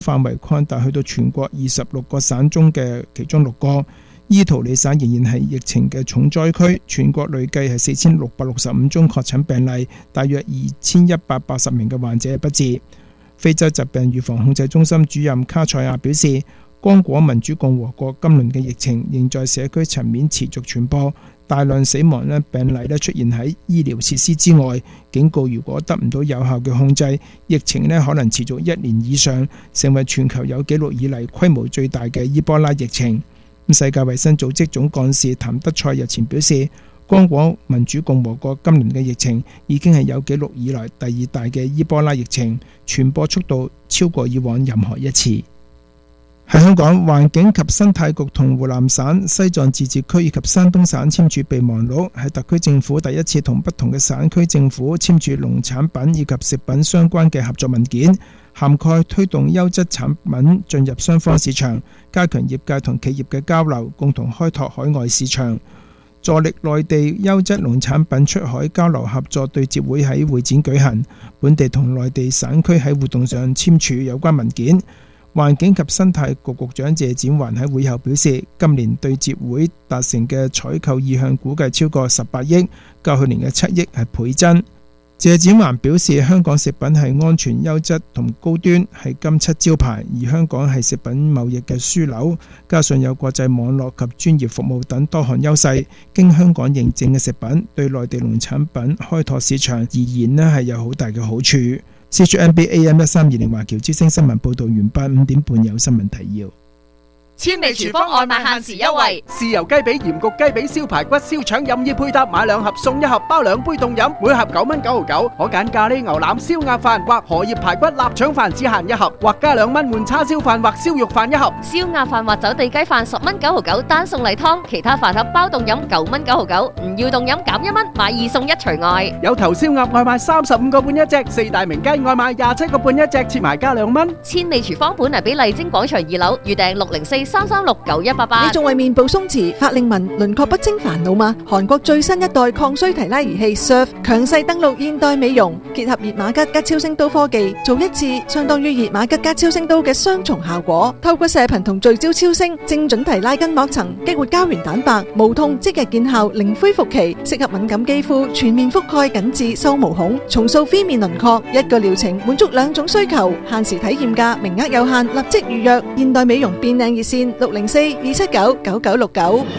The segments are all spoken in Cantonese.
範圍擴大去到全國26個省中嘅其中6個。伊圖里省仍然係疫情嘅重災區，全國累計係4665宗確診病例，大約2180名嘅患者不治。非洲疾病預防控制中心主任卡塞亞表示，剛果民主共和國今輪嘅疫情仍在社區層面持續傳播，大量死亡病例出現喺醫療設施之外，警告如果得唔到有效嘅控制，疫情可能持續1年以上，成為全球有紀錄以嚟規模最大嘅伊波拉疫情。世界衛生組織總幹事譚德塞日前表示，剛果民主共和國今年嘅疫情已經係有紀錄以來第2大嘅伊波拉疫情，傳播速度超過以往任何一次。喺香港，環境及生態局同湖南省、西藏自治區以及山東省簽署備忘錄，係特區政府第一次同不同嘅省區政府簽署農產品以及食品相關嘅合作文件，涵蓋推動優質產品進入雙方市場，加強業界同企業嘅交流，共同開拓海外市場，助力內地優質農產品出海交流合作對接會喺會展舉行，本地同內地省區喺活動上簽署有關文件。環境及生態局局長謝展寰喺會後表示，今年對接會達成嘅採購意向估計超過18億，較去年嘅7億係倍增。謝展寰表示，香港食品係安全、優質同高端，係金漆招牌，而香港係食品貿易嘅樞紐，加上有國際網絡及專業服務等多項優勢，經香港認證嘅食品對內地農產品開拓市場而言係有好大嘅好處。CGNB AM1320華僑之聲新聞報導完畢，5點半有新聞提要。 千味廚房外賣限時優惠， 豉油雞髀、鹽焗雞髀、燒排骨、燒腸任意配搭，買2盒送1盒，包2杯凍飲，每盒9蚊9毫9。可揀咖喱牛腩、燒鴨飯或荷葉排骨臘腸飯，只限1盒，或加2蚊換叉燒飯或燒肉飯1盒。 燒鴨飯或走地雞飯10蚊9毫9，單送例湯，其他飯盒包凍飲9蚊9毫9，唔要凍飲減1蚊，買2送1除外。 有頭燒鴨外賣35個半一隻，4大名雞外賣27個半一隻，切埋加2蚊。 千味廚房本嚟俾麗晶廣場2樓，預訂604-336-9188。 你仲為面部鬆弛、法令紋、輪廓不清煩惱嗎？韓國最新一代抗衰提拉儀器 Surf 強勢登陸現代美容，結合熱瑪吉加超聲刀科技，做一次相當於熱瑪吉加超聲刀嘅雙重效果。透過射頻同聚焦超聲，精準提拉筋膜層，激活膠原蛋白，無痛即日見效，零恢復期，適合敏感肌膚，全面覆蓋緊致收毛孔，重塑飛面輪廓。一個療程滿足2種需求，限時體驗價，名額有限，立即預約。現代美容變靚熱線604-279-9969。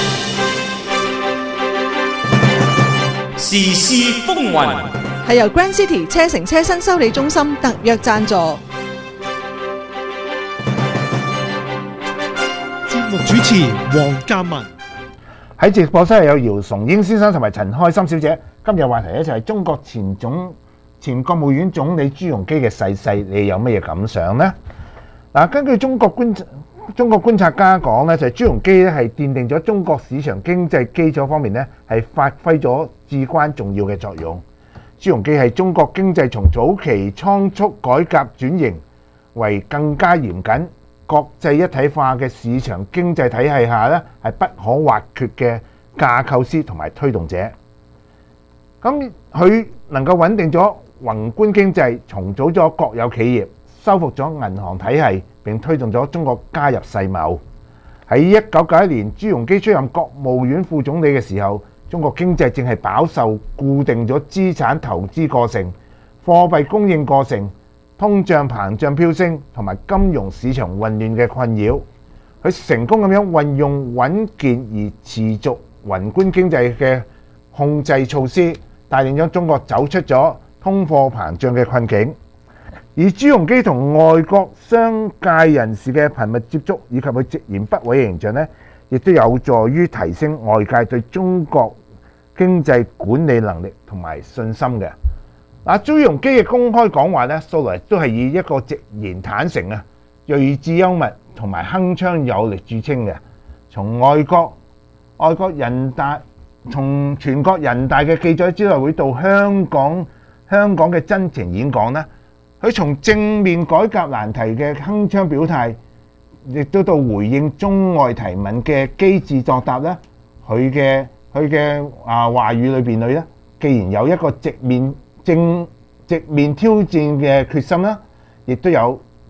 時事風雲係由 Grand City 車城車身修理中心特約贊助。 節目主持黃嘉文， 喺直播室有姚崇英先生同埋陳開心小姐。今日話題咧就係中國前國務院總理朱鎔基嘅逝世，你有乜嘢感想呢？嗱，根據中國觀察家講咧，就係朱鎔基咧係奠定咗中國市場經濟基礎方面咧係發揮咗至關重要嘅作用。朱鎔基係中國經濟從早期倉促改革轉型為更加嚴謹國際一體化嘅市場經濟體系下咧係不可或缺嘅架構師同埋推動者。咁佢能夠穩定咗宏觀經濟，重組咗國有企業，修復咗銀行體系，並推動咗中國加入世貿。喺1991年，朱鎔基出任國務院副總理嘅時候，中國經濟正係飽受固定咗資產投資過剩、貨幣供應過剩、通脹膨脹飆升同埋金融市場混亂嘅困擾。佢成功咁樣運用穩健而持續宏觀經濟嘅控制措施，帶領咗中國走出咗通貨膨脹嘅困境。而朱鎔基同外國商界人士嘅頻密接觸，以及佢直言不諱嘅形象呢，亦都有助於提升外界對中國經濟管理能力同埋信心嘅。嗱，朱鎔基嘅公開講話呢，素來都係以一個直言坦誠啊、睿智幽默同埋鏗鏘有力著稱嘅。從全國人大嘅記者招待會到香港嘅真情演講呢，佢從正面改革難題嘅鏗鏘表態，亦都到回應中外提問嘅機智作答咧。佢嘅話語裏邊咧，既然有一個直面挑戰嘅決心啦，亦都有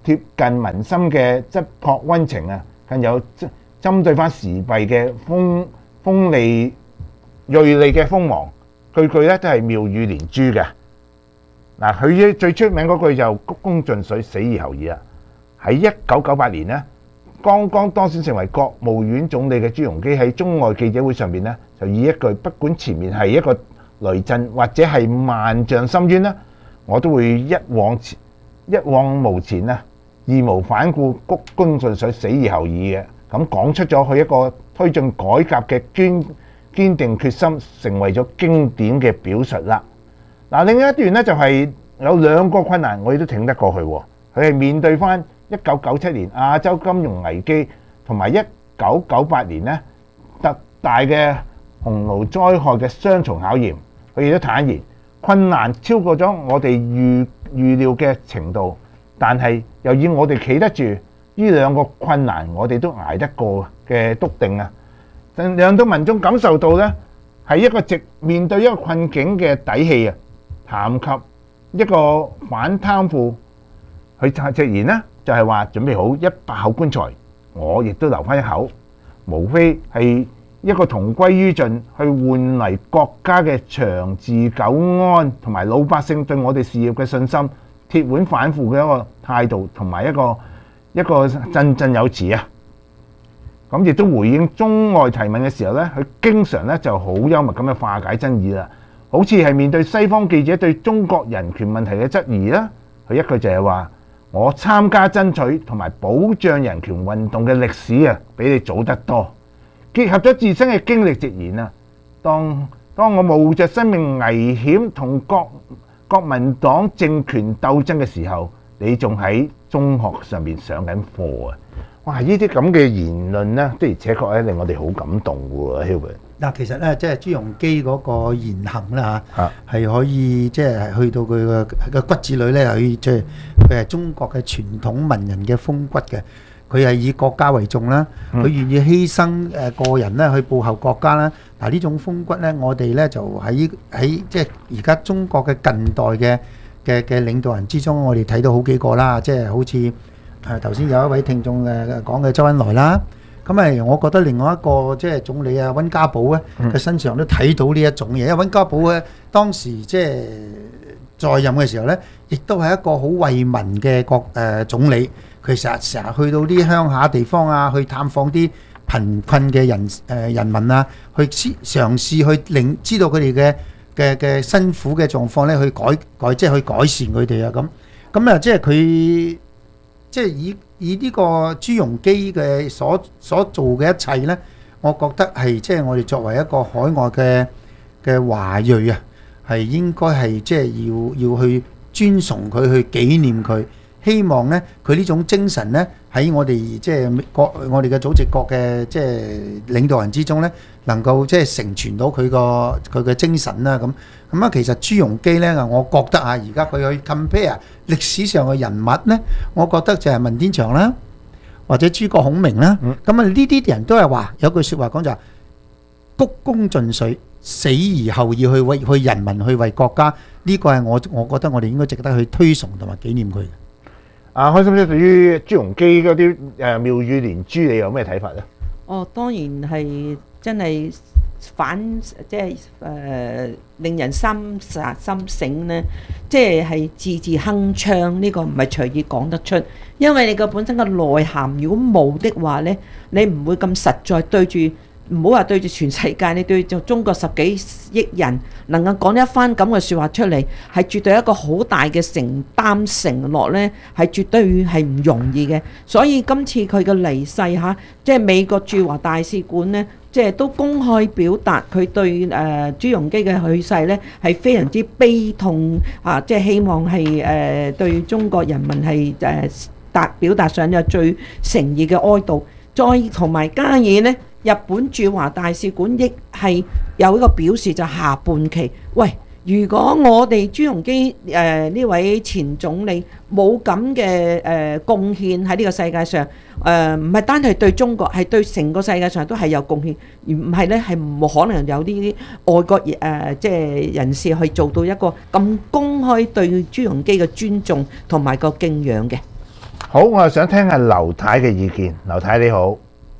貼近民心嘅質樸溫情啊，更有針對翻時弊嘅鋒利鋭利嘅鋒芒，句句咧都係妙語連珠嘅。嗱，佢最出名嗰句就鞠躬盡瘁，死而後已啊！喺1998年呢，剛剛當選成為國務院總理嘅朱鎔基喺中外記者會上邊呢，就以一句不管前面係一個雷震或者係萬丈深淵呢，我都會一往無前啊，義無反顧，鞠躬盡瘁，死而後已嘅。咁講出咗佢一個推進改革嘅堅定決心，成為咗經典嘅表述啦。嗱，另一段呢，就係有兩個困難，我哋都挺得過去喎。佢係面對翻1997年亞洲金融危機同埋1998年呢特大嘅洪澇災害嘅雙重考驗，佢亦都坦言困難超過咗我哋預料嘅程度，但係又以我哋企得住呢兩個困難，我哋都捱得過嘅篤定啊，讓到民眾感受到呢係一個直面對一個困境嘅底氣啊！談及一個反貪腐，佢直言呢就係話準備好100口棺材，我亦都留翻一口，無非係一個同歸於盡，去換嚟國家嘅長治久安，同埋老百姓對我哋事業嘅信心，鐵腕反腐嘅一個態度，同埋一個振振有詞啊！咁亦都回應中外提問嘅時候呢，佢經常呢就好幽默咁樣化解爭議啦。好似係面對西方記者對中國人權問題嘅質疑啦，佢一句就係話：我參加爭取同埋保障人權運動嘅歷史啊，比你早得多。結合咗自身嘅經歷直言啊，當我冒着生命危險同國民黨政權鬥爭嘅時候，你仲喺中學上面上緊課啊！哇！呢啲咁嘅言論呢，的而且確咧令我哋好感動喎 ，Hilbert。 嗱，其實咧，即係朱鎔基嗰個言行啦嚇，係可以即係去到佢嘅骨子裏咧，佢即係佢係中國嘅傳統文人嘅風骨嘅。佢係以國家為重啦，佢願意犧牲個人咧去報效國家啦。嗱，呢種風骨咧，我哋咧就喺即係而家中國嘅近代嘅領導人之中，我哋睇到好幾個啦，即係好似頭先有一位聽眾講嘅周恩來啦。咁我覺得另外一個即係總理啊，溫家寶咧嘅身上都睇到呢一種嘢，因為溫家寶咧當時即係在任嘅時候咧，亦都係一個好為民嘅總理。佢成日去到啲鄉下地方啊，去探訪啲貧困嘅人民啊，去嘗試去知道佢哋嘅辛苦嘅狀況咧，去即係去改善佢哋啊咁啊，即係佢即係以呢個朱鎔基嘅所做嘅一切咧，我覺得係即係我哋作為一個海外嘅華裔啊，係應該係即係要去尊崇佢，去紀念佢。希望咧，佢呢種精神咧喺我哋即係我哋嘅組織國嘅即係領導人之中咧，能夠即係承傳到佢嘅精神啦。咁啊，其實朱鎔基咧，我覺得而家佢去 compare 歷史上嘅人物咧，我覺得就係文天祥啦，或者諸葛孔明啦。咁啊，呢啲人都係話有句説話講就係鞠躬盡瘁，死而後已，去人民去為國家。呢個係我覺得我哋應該值得去推崇同埋紀念佢。 開心姐對於朱鎔基嗰啲妙語連珠，你有咩睇法咧？ 當然係真係即係令人心醒咧，即係字字鏗鏘，呢個唔係隨意講得出，因為你個本身嘅內涵如果冇的話咧，你唔會咁實在對住。唔好話對住全世界，你對住中國10幾億人能夠講一番咁嘅説話出嚟，係絕對一個好大嘅承諾呢，係絕對係唔容易嘅。所以今次佢嘅離世即係美國駐華大使館呢，即係都公開表達佢對朱鎔基嘅去世呢係非常之悲痛即係希望係對中國人民係表達上有最誠意嘅哀悼，再同埋加嘢呢。日本駐華大使館亦係有一個表示，就下半旗，喂，如果我哋朱鎔基呢位前總理冇咁嘅貢獻喺呢個世界上，唔係單係對中國，係對成個世界上都係有貢獻，而唔係咧係冇可能有呢啲外國即係人士去做到一個咁公開對朱鎔基嘅尊重同埋個敬仰嘅。 好，我又想聽下劉太嘅意見。劉太你好，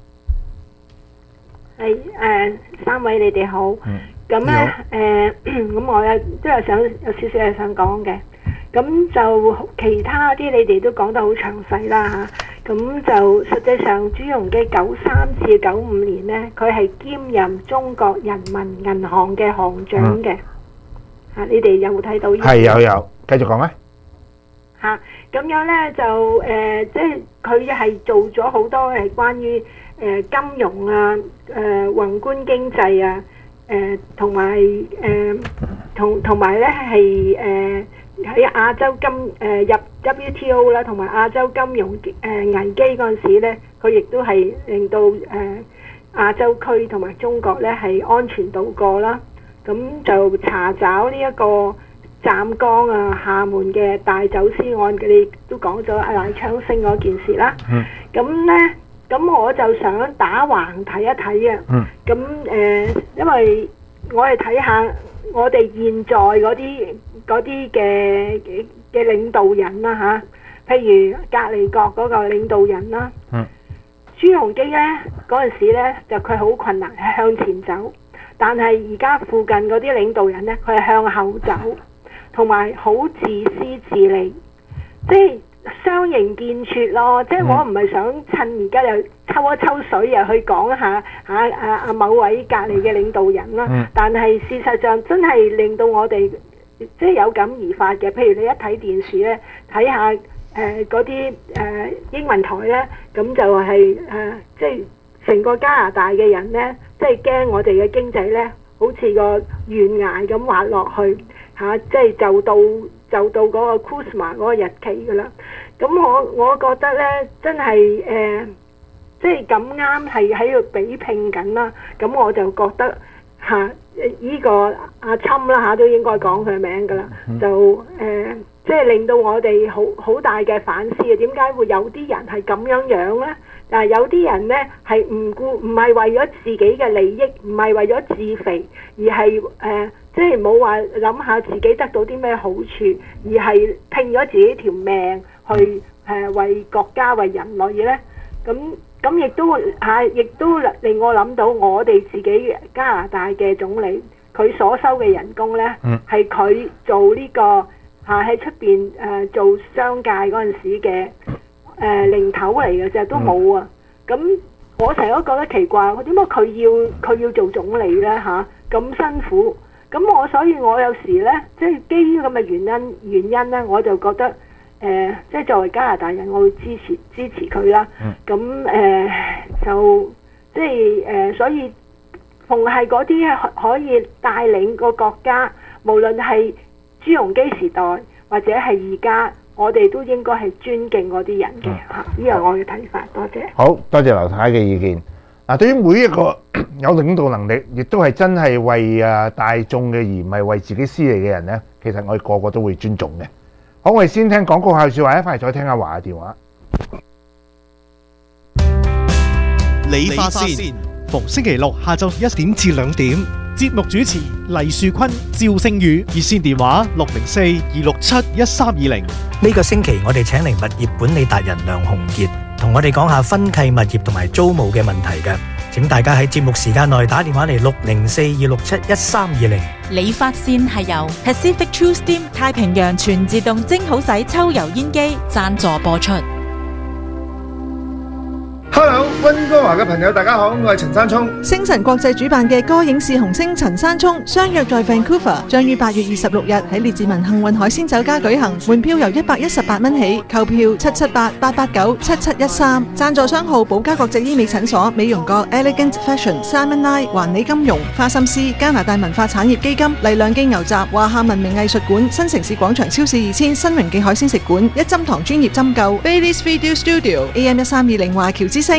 係三位你哋好。咁咧咁我都有少少係想講嘅。咁就其他啲你哋都講得好詳細啦嚇。咁就實際上朱鎔基93至95年呢，佢係兼任中國人民銀行嘅行長嘅。你哋有冇睇到呢？ 係有，繼續講啊。 咁樣呢，就即係佢係做咗好多係關於金融啊、宏觀經濟啊、同埋同埋呢係喺亞洲入 WTO 啦，同埋亞洲金融危機嗰陣時呢，佢亦都係令到亞洲區同埋中國呢係安全度過啦。咁就查找呢一個湛江啊、廈門嘅大走私案，佢哋都講咗賴昌星嗰件事啦。咁呢，咁我就想打橫睇一睇啊。咁因為我係睇下我哋現在嗰啲嘅領導人啦嚇，譬如隔離國嗰個領導人啦。朱鎔基呢嗰陣時呢，就佢好困難係向前走，但係而家附近嗰啲領導人呢，佢係向後走。同埋好自私自利，即係相形見絀咯。即係我唔係想趁而家又抽一抽水又去講下某位隔離嘅領導人啦。但係事實上真係令到我哋即係有感而發嘅。譬如你一睇電視呢，睇下嗰啲英文台呢，咁就係即係成個加拿大嘅人呢，即係驚我哋嘅經濟呢，好似個懸崖咁滑落去。即係就到嗰個 Kuzma 嗰個日期㗎啦。咁我覺得呢，真係即係咁啱係喺度比拼緊啦。咁我就覺得呢個阿侵啦都應該講佢名㗎啦。就即係令到我哋好大嘅反思啊！點解會有啲人係咁樣呢？但係有啲人呢係唔係為咗自己嘅利益，唔係為咗自肥，而係即係冇話諗下自己得到啲咩好處，而係拼咗自己條命去為國家為人類呢。咁亦都令我諗到我哋自己加拿大嘅總理，佢所收嘅人工呢，係佢做呢個喺出邊做商界嗰陣時嘅零頭嚟嘅啫，都冇啊。咁我成日都覺得奇怪，點解佢要做總理呢？咁辛苦。咁所以我有時呢，即係基於咁嘅原因呢，我就覺得即係作為加拿大人，我會支持佢啦。咁就即係所以逢係嗰啲可以帶領個國家，無論係朱鎔基時代或者係而家，我哋都應該係尊敬嗰啲人嘅嚇。呢個我嘅睇法。多謝。好多謝劉太嘅意見。對於每一個有領導能力，亦都係真係為大眾嘅，而唔係為自己私利嘅人呢，其實我哋個個都會尊重嘅。好，我哋先聽廣告後説話，一翻嚟再聽阿華嘅電話。 理髮線，逢星期六下晝1點至2點，節目主持黎樹坤、趙星宇，熱線電話604-267-1320。 呢個星期我哋請嚟物業管理達人梁鴻傑，同我哋講下分契物業同埋租務嘅問題嘅。請大家喺節目時間內打電話嚟604-267-1320。 理髮線係由 Pacific True Steam 太平洋全自動蒸好洗抽油煙機贊助播出。 Hello， 溫哥華嘅朋友大家好，我係陳山聰。 星塵國際主辦嘅歌影視紅星陳山聰相約在 Vancouver， 將於8月26日喺列治文幸運海鮮酒家舉行，門票由118蚊起，購票778-889-7713。贊助商號寶嘉國際醫美診所、美容閣、Elegant Fashion、Simon Eye、環理金融、花心思、加拿大文化產業基金、麗亮記牛雜、華夏文明藝術館、新城市廣場超市2000、新榮記海鮮食館、一針堂專業針灸、Bailey's Video Studio、AM1320 華僑之聲。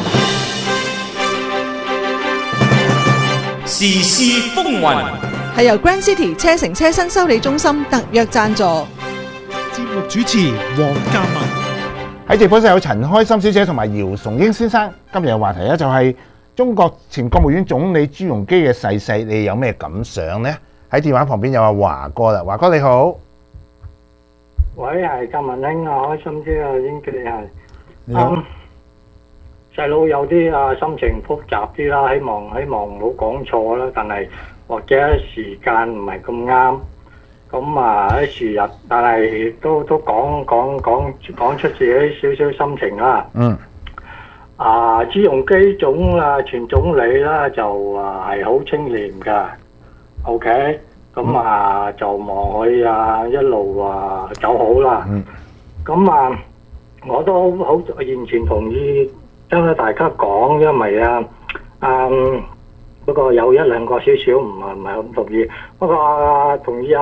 時事風雲係由 Grand City 車城車新修理中心特約贊助。 節目主持黃嘉文。 喺直播室有陳開心小姐同埋姚崇英先生。今日嘅話題咧就係中國前國務院總理朱鎔基嘅逝世，你哋有咩感想呢？喺電話旁邊有阿華哥啦，華哥你好。 喂，係格文興啊，開心啲啊，英記係。 你好。 細佬有啲心情複雜啲啦，希望唔好講錯啦，但係或者時間唔係咁啱，咁喺時日，但係都講出自己少少心情啦。朱鎔基前總理啦就係好清廉㗎 ，OK， 咁就望佢一路走好啦。咁我都好完全同意。因為大家講，因為不過有一兩個少少唔係咁同意，不過同意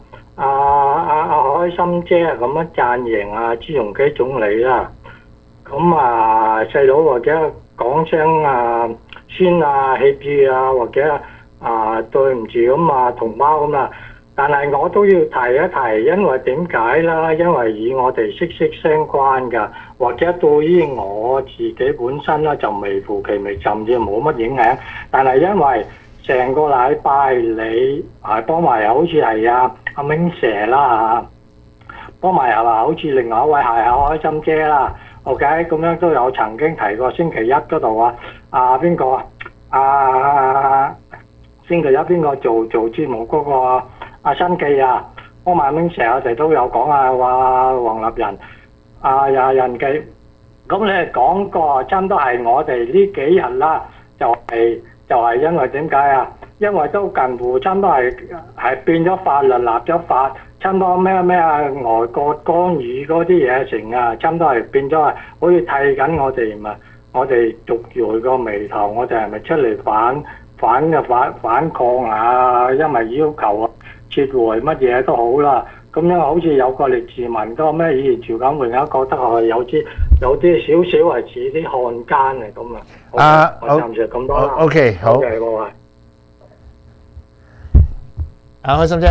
開心姐咁樣讚揚朱鎔基總理啦。咁細佬或者講聲先氣節或者對唔住咁同胞咁啦。但係我都要提一提，因為點解啦？因為以我哋息息相關㗎，或者對於我自己本身啦就微乎其微，甚至冇乜影響。但係因為成個禮拜你幫埋好似係阿明蛇啦幫埋係好似另外一位係開心姐啦 ，OK， 咁樣都有曾經提過星期一嗰度邊個星期一邊個做節目嗰個。新記柯萬明成我哋都有講話黃立仁人記，咁你係講過，差唔多係我哋呢幾日啦，就係因為點解因為都近乎差唔多係變咗法律立咗法，差唔多咩外國干預嗰啲嘢成差唔多係變咗好似剃緊我哋族裔個眉頭，我哋係咪出嚟反抗因為要求撤回乜嘢都好啦，咁樣好似有個列治文嗰個咩以前趙錦榮覺得係有啲少少係似啲漢奸嚟咁我暫時咁多啦。 OK， 好。開心姐，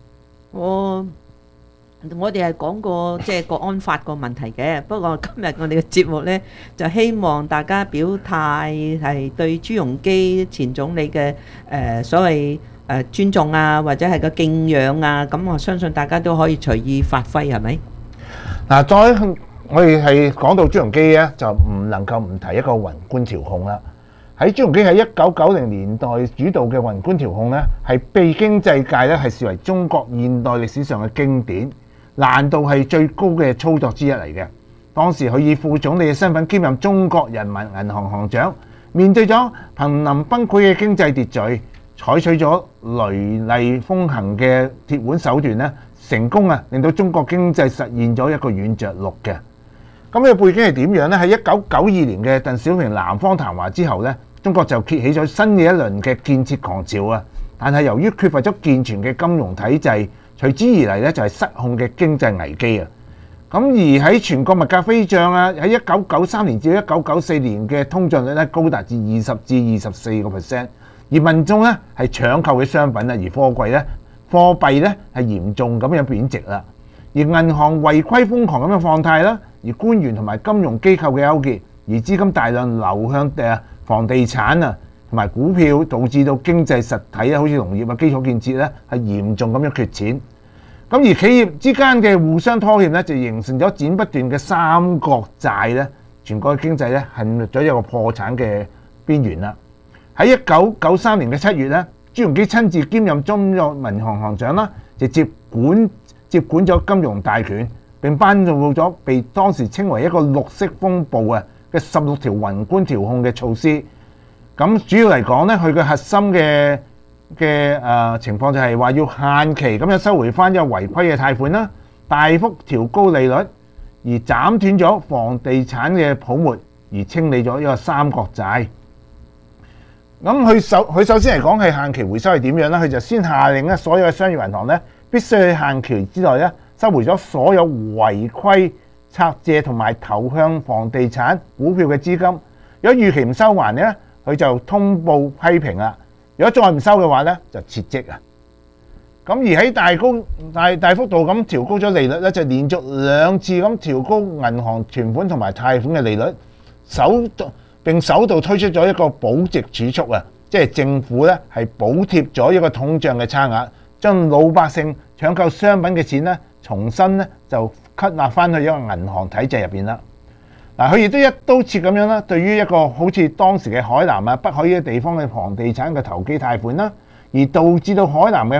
我哋係講過即係國安法個問題嘅，不過今日我哋嘅節目呢，就希望大家表態係對朱鎔基前總理嘅所謂尊重或者係個敬仰咁我相信大家都可以隨意發揮，係咪？ 嗱，我哋係講到朱鎔基咧，就唔能夠唔提一個宏觀調控啦。喺朱鎔基喺1990年代主導嘅宏觀調控咧，係被經濟界咧係視為中國現代歷史上嘅經典，難度係最高嘅操作之一嚟嘅。當時佢以副總理嘅身份兼任中國人民銀行行長，面對咗瀕臨崩潰嘅經濟秩序，採取咗雷厲風行嘅鐵腕手段咧，成功令到中國經濟實現咗一個軟着陸嘅。咁呢個背景係點樣呢？喺1992年嘅鄧小平南方談話之後咧，中國就揭起咗新嘅一輪嘅建設狂潮但係由於缺乏咗健全嘅金融體制，隨之而嚟咧就係失控嘅經濟危機咁而喺全國物價飛漲喺1993年至1994年嘅通脹率咧高達至20%至24%。而民眾咧係搶購嘅商品而貨幣咧係嚴重咁樣貶值啦。而銀行違規瘋狂咁樣放貸啦，而官員同埋金融機構嘅勾結，而資金大量流向房地產同埋股票，導致到經濟實體好似農業基礎建設咧係嚴重咁樣缺錢。咁而企業之間嘅互相拖欠咧，就形成咗剪不斷嘅三角債咧，全國嘅經濟咧陷入咗一個破產嘅邊緣啦。喺1993年嘅7月咧，朱鎔基親自兼任中國民航行長啦，就接管咗金融大權，並頒布咗被當時稱為一個綠色風暴嘅16條宏觀調控嘅措施。咁主要嚟講咧，佢嘅核心嘅情況就係話要限期咁樣收回翻一個違規嘅貸款啦，大幅調高利率，而斬斷咗房地產嘅泡沫，而清理咗一個三角債。咁佢首先嚟講係限期回收係點樣咧？佢就先下令咧，所有嘅商業銀行咧必須喺限期之內咧收回咗所有違規拆借同埋投向房地產股票嘅資金。如果逾期唔收還咧，佢就通報批評啦。如果再唔收嘅話咧，就撤職咁而喺大幅度咁調高咗利率咧，就連續2次咁調高銀行存款同埋貸款嘅利率，並首度推出咗一個保值儲蓄即係政府咧係補貼咗一個通脹嘅差額，將老百姓搶購商品嘅錢咧重新咧就吸納翻去一個銀行體制入邊啦。嗱，佢亦都一刀切咁樣啦，對於一個好似當時嘅海南啊、北海呢啲地方嘅房地產嘅投機貸款啦，而導致到海南嘅